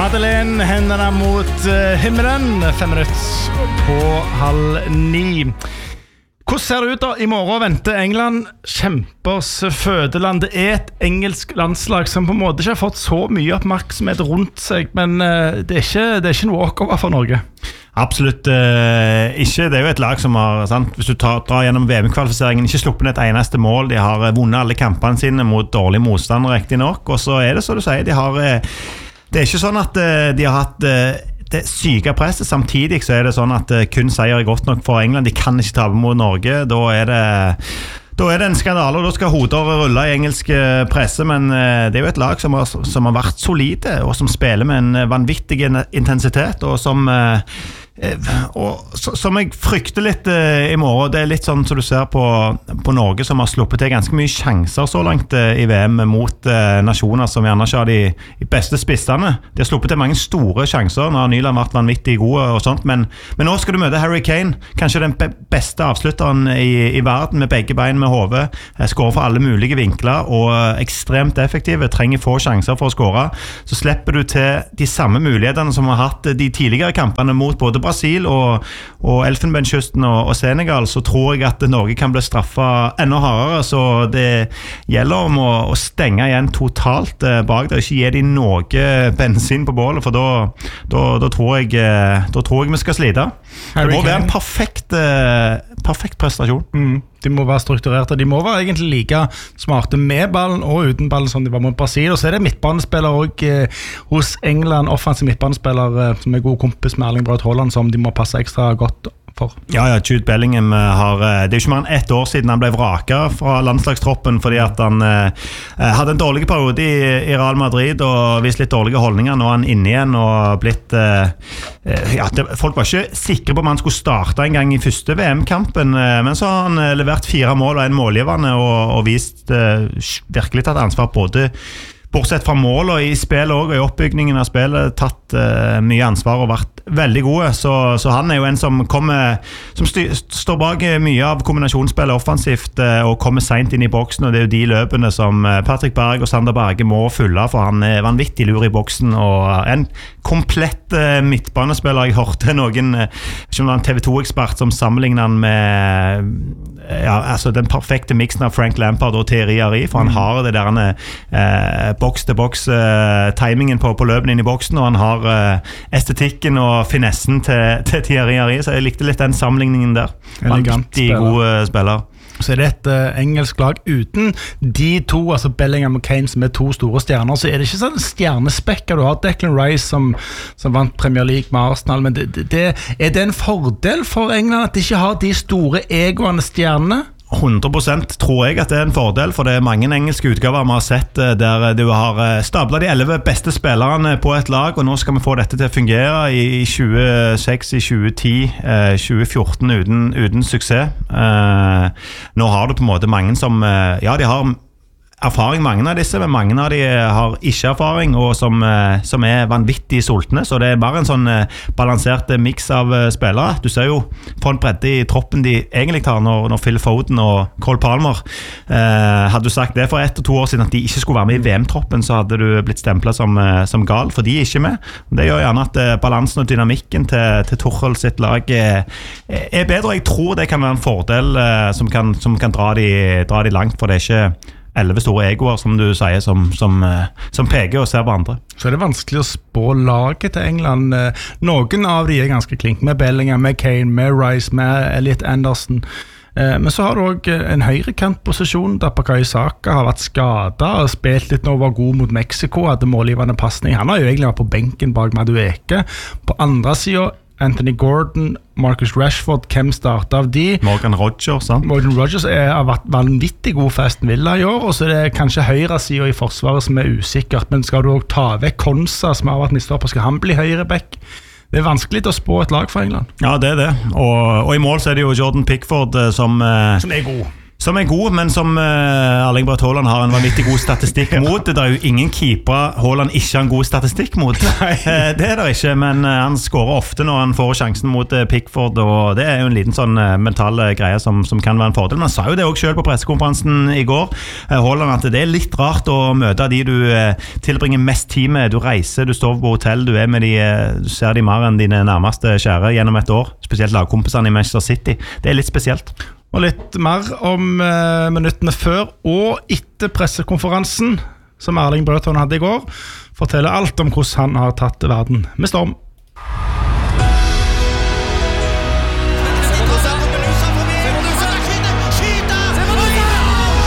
Madeleine, hendene mot himmelen, 5 minutter på 8:30. Hvordan ser det ut da? I morgen venter England, kjempers fødeland. Det et engelsk landslag som på en måte ikke har fått så mye oppmerksomhet rundt seg, men det er ikke noe walkover for Norge. Absolutt ikke. Det jo et lag som har, sant? Hvis du drar gjennom VM-kvalifiseringen, ikke sluppet ned et eneste mål. De har vunnet alle kampene sine mot dårlig motstand, riktig nok. Og så det så du sier, det ikke sånn at de har hatt det syke presset. Samtidig så det sånn at kun seier godt nok for England. De kan ikke tape mot Norge. Da det en skandale, og da skal hoder rulle i engelsk presse, men det jo et lag som har vært solide, og som spiller med en vanvittig intensitet, og som jeg frykter litt i morgen. Det litt sånn som du ser på Norge, som har sluppet til ganske mye sjanser så langt i VM mot nasjoner som gjerne ikke har de beste spissene. De har sluppet til mange store sjanser. Nå har Nyland vært vanvittig gode og sånt, men nå skal du møte Harry Kane, kanskje den beste avslutteren i verden, med begge bein med hodet, skårer for alle mulige vinkler og ekstremt effektive, trenger få sjanser for å skåre. Så slipper du til de samme mulighetene som har hatt de tidligere kampene mot både Brasil og Elfenbenskysten og Senegal, så tror jeg at Norge kan bli straffet enda hardere, så det gjelder om å stenge igjen totalt bak det, og ikke gi de noe bensin på bålet, for da tror jeg vi skal slite. Det må være en perfekt prestasjon. De må være strukturerte, de må være egentlig like smarte med ballen og uten ballen som de var mot Brasil, og så det midtbanespiller også hos England, offensiv midtbanespiller som god kompis med Erling Braut Haaland, som de må passe ekstra godt for. Ja, Jude Bellingham det jo ikke mer enn 1 år siden han ble vraket fra landslagstroppen fordi at han hadde en dårlig periode i Real Madrid og vist litt dårlige holdninger. Nå han inne igjen og blitt folk var ikke sikre på om han skulle starte en gang i første VM-kampen, men så har han levert 4 mål og 1 målgivende og vist virkelig tatt ansvar både bortsett fra mål og i spillet og i oppbyggingen av spillet, tatt mye ansvar og vært veldig gode, så han jo en som står bak mye av kombinasjonsspillet offensivt og kommer sent inn i boksen, og det jo de løpene som Patrick Berg og Sander Berge må fylle, for han vanvittig lur i boksen og en komplett midtbanespiller. Jeg hørte noen, ikke om det var en TV2-ekspert som sammenligner han med altså den perfekte mixen av Frank Lampard og Thierry Henry, for han har det der boks-til-boks timingen på løpene inn i boksen, og han har estetikken og finessen til Thierry Henry, så jeg likte litt den sammenligningen der. Vanvittig god spiller. Så det et engelsk lag uten de to, altså Bellingham og Kane, som 2 store stjerner, så det ikke sånn stjernespekker. Du har Declan Rice som vant Premier League med Arsenal, men det en fordel for England at de ikke har de store egoene stjernene? 100% tror jeg at det en fordel, for det mange engelske utgaver vi har sett der du har stablet de 11 beste spillerne på et lag, og nå skal vi få dette til å fungere i 2006, i 2010, 2014 uten suksess. Nå har du på en måte mange som, de har erfaring, mange av disse, men mange av de har ikke erfaring og som vanvittig sultne, så det bare en sånn balansert mix av spillere. Du ser jo på en bredde i troppen de egentlig tar når Phil Foden og Cole Palmer hadde du sagt det for 1 og 2 år siden at de ikke skulle være med i VM-troppen, så hadde du blitt stemplet som gal, for de ikke med. Det gjør gjerne at balansen og dynamikken til Tuchel sitt lag bedre, og jeg tror det kan være en fordel som kan dra de langt, for det ikke 11 store egoer, som du sier, som peker og ser på andre. Så det vanskelig å spå laget til England. Noen av de ganske klink, med Bellingham, med Kane, med Rice, med Elliot Anderson. Men så har du også en høyrekantposisjon der Bukayo Saka har vært skadet og spilt litt nå, var god mot Mexico, hadde målgivende passning. Han har jo egentlig vært på benken bak Madueke. På andre siden Anthony Gordon, Marcus Rashford, hvem startet av de? Morgan Rogers, sant? Morgan Rogers har vært vanvittig god for Aston Villa i år, og så det kanskje høyresiden i forsvaret som usikkert, men skal du også ta vekk Konsa, som har vært midtstopper, skal han bli høyreback? Det vanskelig å spå et lag for England. Ja, det det. Og i mål så det jo Jordan Pickford som er god. Som god, men som Erling Braut Haaland har en vanvittig god statistikk mot. Det jo ingen keepere Haaland ikke har en god statistikk mot. Det det ikke, men han skårer ofte når han får sjansen mot Pickford, og det jo en liten sånn mental greie som kan være en fordel. Men han sa jo det også selv på pressekonferansen i går, Haaland, at det litt rart å møte de du tilbringer mest tid med. Du reiser, du står på hotell, du med de, du ser de mer enn dine nærmeste kjære gjennom et år, spesielt lagkompisene i Manchester City. Det litt spesielt. Og litt mer om minuttene før og etter pressekonferansen som Erling Braut Haaland hadde i går, forteller alt om hvordan han har tatt verden med storm.